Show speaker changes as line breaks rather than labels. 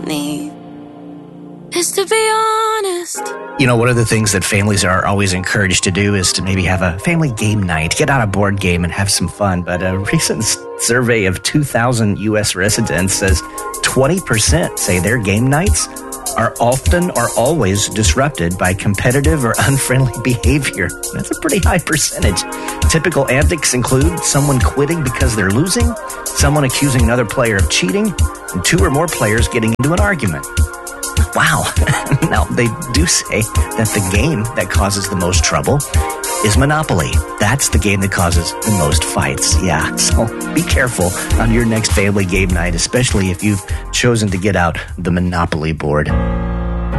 need is to be honest.
You know, one of the things that families are always encouraged to do is to maybe have a family game night, get out a board game and have some fun. But a recent survey of 2,000 U.S. residents says 20% say their game nights are often or always disrupted by competitive or unfriendly behavior. That's a pretty high percentage. Typical antics include someone quitting because they're losing, someone accusing another player of cheating, and two or more players getting into an argument. Wow. Now, they do say that the game that causes the most trouble is Monopoly. That's the game that causes the most fights. Yeah, so be careful on your next family game night, especially if you've chosen to get out the Monopoly board.